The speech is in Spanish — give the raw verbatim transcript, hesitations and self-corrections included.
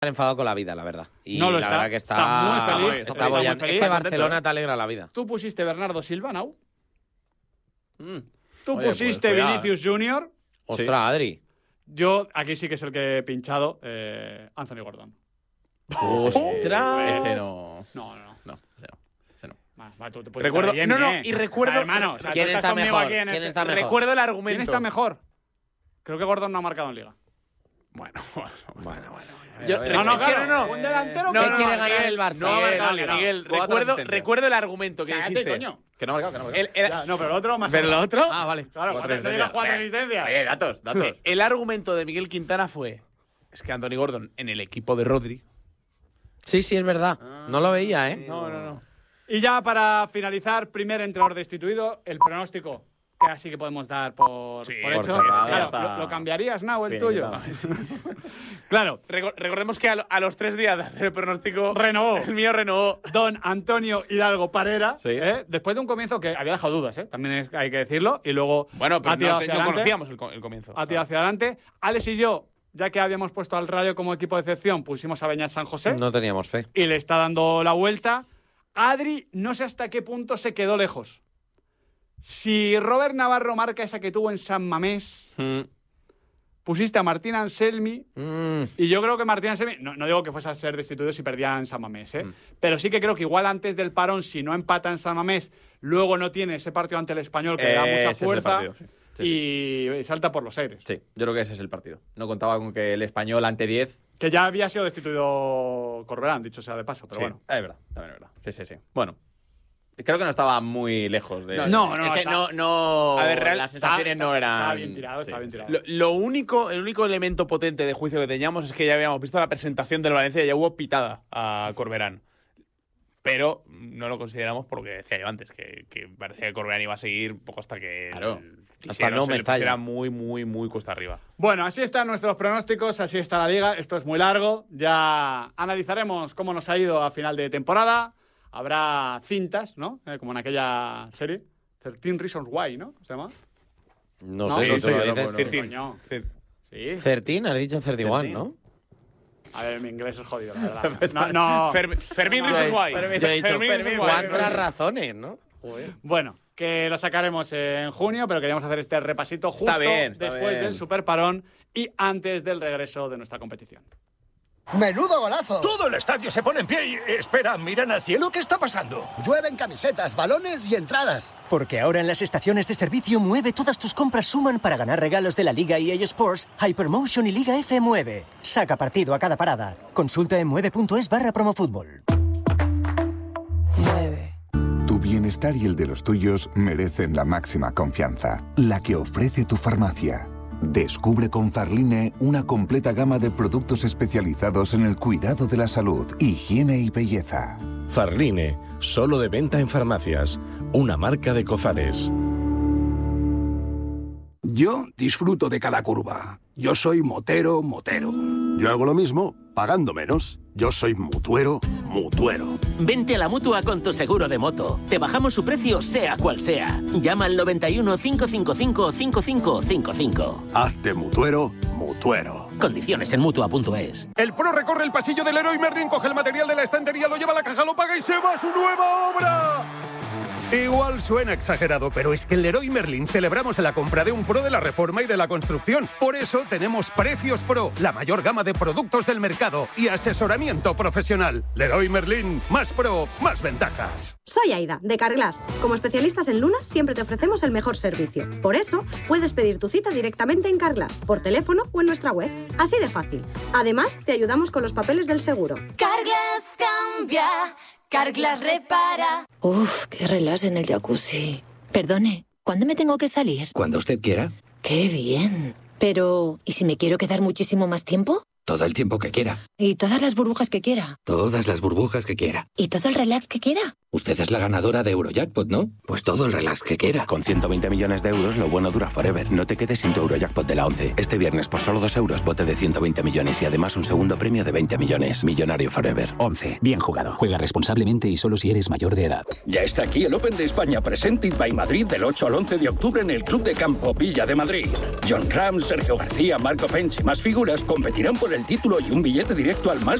enfadado con la vida, la verdad. Y no lo la está. verdad que está, está muy feliz. Está, está bollante. muy feliz. Es que Barcelona te alegra la vida. Tú pusiste Bernardo Silva, ¿no? Mm. Tú Oye, pusiste pues, Vinicius Junior. Ostras, Sí. Adri. Yo, aquí sí que es el que he pinchado, eh, Anthony Gordon. ¡Ostras! Ese no. No, no, no. No, ese no. Ese no. Va, va, tú te puedes Recuerdo. estar No, no, bien, y ¿eh? recuerdo. O sea, hermano, o sea, ¿Quién tú estás está conmigo mejor? aquí en ¿Quién este- está mejor? Recuerdo el argumento. ¿Quién está mejor? Creo que Gordon no ha marcado en Liga. Bueno, bueno, Bueno, bueno. Yo- No, es no, que claro, no, no. un delantero No, que ¿Qué no, quiere no, ganar Miguel, el Barça? No ha Miguel, marcado, Miguel, Miguel. Cuatro Recuerdo, asistencias. recuerdo el argumento que Cállate, dijiste. coño. Que no ha marcado, que no ha marcado. El, el- Ya, no, pero el otro más. ¿Pero lo otro? Ah, vale. Claro, Cuatro cuatro asistencias. Cuatro asistencias. Oye, datos, datos. El, el argumento de Miguel Quintana fue: es que Anthony Gordon en el equipo de Rodri. Sí, sí, es verdad. No lo veía, ¿eh? No, no, no. Y ya para finalizar, primer entrenador destituido, el pronóstico que así que podemos dar por, Sí, por por hecho. cerrado, Claro, ya está. ¿lo, lo cambiarías, Nau, el Sí, tuyo? no. Claro, Recor- recordemos que a, lo- a los tres días de hacer el pronóstico, renovó. el mío renovó. Don Antonio Hidalgo Parera, Sí. ¿eh? Después de un comienzo que había dejado dudas, ¿eh? También es- hay que decirlo, y luego Bueno, pero ha tirado no, hacia no adelante, conocíamos el, co- el comienzo. ha tirado hacia adelante. Alex y yo, ya que habíamos puesto al Radio como equipo de excepción, pusimos a Beñat San José No teníamos fe. y le está dando la vuelta. Adri, no sé hasta qué punto se quedó lejos. Si Robert Navarro marca esa que tuvo en San Mamés, Mm. pusiste a Martín Anselmi. Mm. Y yo creo que Martín Anselmi, no, no digo que fuese a ser destituido si perdía en San Mamés, ¿eh? Mm. Pero sí que creo que igual antes del parón, si no empata en San Mamés, luego no tiene ese partido ante el Español que le da Ese mucha es el fuerza partido, sí. Sí, y, y salta por los aires. Sí, yo creo que ese es el partido. No contaba con que el español ante diez. Que ya había sido destituido Corberán, dicho sea de paso, pero Sí, bueno. es verdad, también es verdad. Sí, sí, sí. Bueno, creo que no estaba muy lejos de. No, no, no, Es que está- no, no. A ver, real- las sensaciones está- no eran. estaba bien tirado, estaba Sí, bien sí, tirado. Lo, lo único, el único elemento potente de juicio que teníamos es que ya habíamos visto la presentación del Valencia y ya hubo pitada a Corberán. Pero no lo consideramos por lo que decía yo antes, que, que parecía que Corberán iba a seguir un poco hasta que Claro. el Hasta el no se me le estalla. pusiera muy, muy, muy cuesta arriba. Bueno, así están nuestros pronósticos, así está la liga. Esto es muy largo. Ya analizaremos cómo nos ha ido a final de temporada. Habrá cintas, ¿no? Eh, como en aquella serie. thirteen Reasons Why, ¿no? ¿Se llama? No, No, sé sí, si tú sí, lo yo dices. no, Thirteen. Coño. Sí. Sí. Certín, has dicho treinta y uno, ¿no? A ver, mi inglés es jodido, la verdad. No, no. Fer- Fermín No, Reasons yo- Why. Yo he dicho Fermín Reasons Why. cuatro razones, ¿no? Bueno, que lo sacaremos en junio, pero queríamos hacer este repasito justo Está bien, está después bien. del super parón y antes del regreso de nuestra competición. ¡Menudo golazo! Todo el estadio se pone en pie y... Espera, miran al cielo, ¿qué está pasando? Llueven camisetas, balones y entradas. Porque ahora en las estaciones de servicio Mueve todas tus compras suman para ganar regalos de la Liga E A Sports, Hypermotion y Liga F Mueve. Saca partido a cada parada. Consulta en mueve.es barra promofútbol. Tu bienestar y el de los tuyos merecen la máxima confianza, la que ofrece tu farmacia. Descubre con Farline una completa gama de productos especializados en el cuidado de la salud, higiene y belleza. Farline, solo de venta en farmacias, una marca de Cofares. Yo disfruto de cada curva. Yo soy motero, motero. Yo hago lo mismo, pagando menos. Yo soy mutuero, mutuero. Vente a la Mutua con tu seguro de moto. Te bajamos su precio sea cual sea. Llama al noventa y uno, cinco cinco cinco, cinco cinco cinco cinco. Hazte mutuero, mutuero. Condiciones en Mutua punto es. El pro recorre el pasillo del Leroy Merlin, coge el material de la estantería, lo lleva a la caja, lo paga y se va a su nueva obra. Igual suena exagerado, pero es que en Leroy Merlin celebramos la compra de un pro de la reforma y de la construcción. Por eso tenemos Precios Pro, la mayor gama de productos del mercado y asesoramiento profesional. Leroy Merlin, más pro, más ventajas. Soy Aida, de Carglass. Como especialistas en lunas, siempre te ofrecemos el mejor servicio. Por eso, puedes pedir tu cita directamente en Carglass, por teléfono o en nuestra web. Así de fácil. Además, te ayudamos con los papeles del seguro. Carglass cambia, Carglass repara. Uf, qué relax en el jacuzzi. Perdone, ¿cuándo me tengo que salir? Cuando usted quiera. Qué bien. Pero, ¿y si me quiero quedar muchísimo más tiempo? Todo el tiempo que quiera. ¿Y todas las burbujas que quiera? Todas las burbujas que quiera. ¿Y todo el relax que quiera? Usted es la ganadora de Eurojackpot, ¿no? Pues todo el relax que quiera. Con ciento veinte millones de euros, lo bueno dura forever. No te quedes sin tu Eurojackpot de la once. Este viernes, por solo dos euros, bote de ciento veinte millones y además un segundo premio de veinte millones. Millonario forever. once. Bien jugado. Juega responsablemente y solo si eres mayor de edad. Ya está aquí el Open de España Presented by Madrid del ocho al once de octubre en el Club de Campo Villa de Madrid. Jon Ram, Sergio García, Marco Pench y más figuras competirán por el el título y un billete directo al